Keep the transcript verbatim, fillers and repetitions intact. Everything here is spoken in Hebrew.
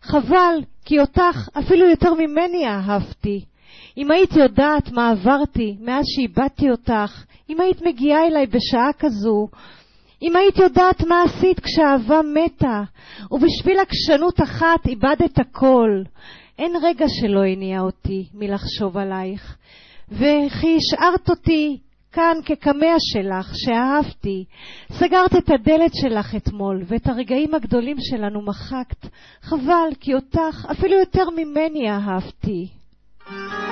חבל, כי אותך אפילו יותר ממני אהבתי. אם היית יודעת מה עברתי מאז שאיבדתי אותך, אם היית מגיעה אליי בשעה כזו, אם היית יודעת מה עשית כשאהבה מתה, ובשביל עקשנות אחת איבדת הכל. אין רגע שלא הניע אותי מלחשוב עלייך, וכי השארת אותי כאן כקמע שלך שאהבתי. סגרת את הדלת שלך אתמול, ואת הרגעים הגדולים שלנו מחקת. חבל, כי אותך אפילו יותר ממני אהבתי.